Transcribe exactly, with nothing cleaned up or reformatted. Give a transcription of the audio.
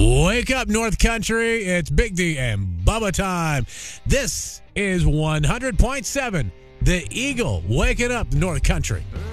Wake up, North Country. It's Big D and Bubba time. This is one hundred point seven, The Eagle, waking up North Country.